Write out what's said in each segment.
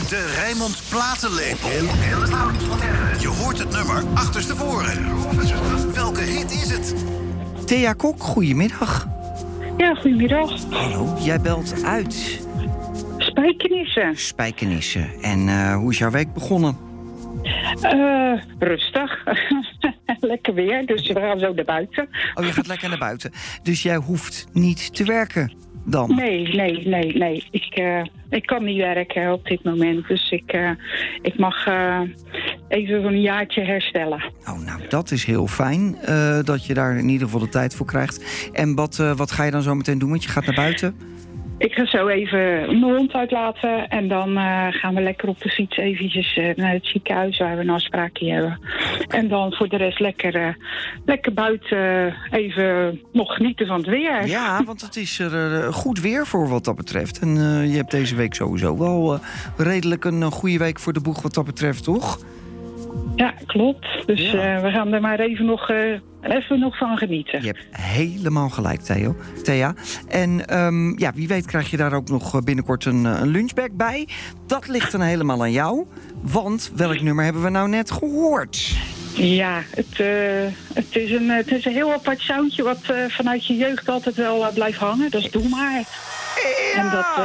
De Rijnmond Platenlepel. Je hoort het nummer achterstevoren. Welke hit is het? Thea Kok, goedemiddag. Ja, goedemiddag. Hallo, jij belt uit Spijkenisse. Spijkenisse. En hoe is jouw week begonnen? Rustig. Lekker weer, dus we gaan zo naar buiten. Oh, je gaat lekker naar buiten. Dus jij hoeft niet te werken dan? Nee. Ik kan niet werken op dit moment. Dus ik mag even een jaartje herstellen. Oh, nou, dat is heel fijn dat je daar in ieder geval de tijd voor krijgt. En wat ga je dan zo meteen doen? Want je gaat naar buiten? Ik ga zo even mijn hond uitlaten. En dan gaan we lekker op de fiets eventjes naar het ziekenhuis waar we een afspraakje hebben. En dan voor de rest lekker buiten even nog genieten van het weer. Ja, want het is er goed weer voor wat dat betreft. En je hebt deze week sowieso wel redelijk een goede week voor de boeg wat dat betreft, toch? Ja, klopt. Dus Ja. we gaan er maar even nog van genieten. Je hebt helemaal gelijk, Thea. En wie weet krijg je daar ook nog binnenkort een lunchbag bij. Dat ligt dan helemaal aan jou. Want welk nummer hebben we nou net gehoord? Ja, het is een heel apart soundje wat vanuit je jeugd altijd wel blijft hangen. Dat is Doe Maar. Ja! En dat,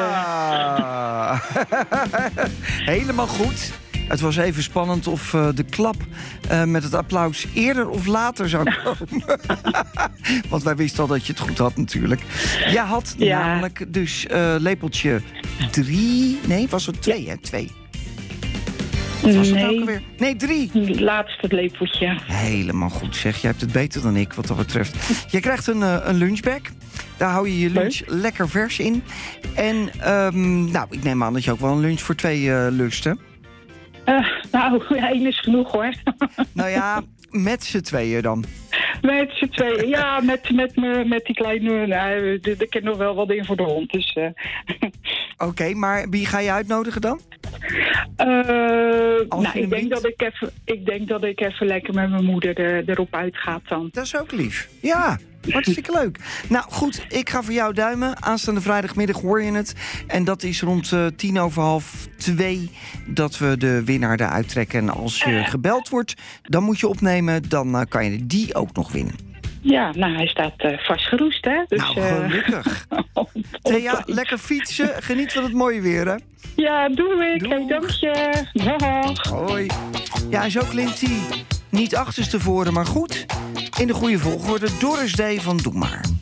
helemaal goed. Het was even spannend of de klap met het applaus eerder of later zou komen. Want wij wisten al dat je het goed had natuurlijk. Jij had namelijk dus lepeltje 3... Nee, was het 2, hè? 2. Of was het ook alweer? Nee, 3. Het laatste lepeltje. Helemaal goed, zeg. Jij hebt het beter dan ik, wat dat betreft. Jij krijgt een lunchbag. Daar hou je lunch lekker vers in. En ik neem aan dat je ook wel een lunch voor 2 lust, hè? Één is genoeg, hoor. Nou ja, met z'n tweeën dan. Met z'n tweeën, ja, met die kleine... er kan nog wel wat in voor de hond, dus... Oké, maar wie ga je uitnodigen dan? Ik denk dat ik even lekker met mijn moeder erop uitga dan. Dat is ook lief. Ja, hartstikke leuk. Nou goed, ik ga voor jou duimen. Aanstaande vrijdagmiddag hoor je het. En dat is rond 2:10 dat we de winnaar eruit trekken. En als je gebeld wordt, dan moet je opnemen. Dan kan je die ook nog winnen. Ja, nou, hij staat vastgeroest, hè. Dus, nou, gelukkig. Thea, lekker fietsen. Geniet van het mooie weer, hè. Ja, doe ik. Hey, dank je. Dag. Hoi. Ja, zo klinkt hij. Niet achterstevoren, maar goed. In de goede volgorde. Doris D. van Doe Maar.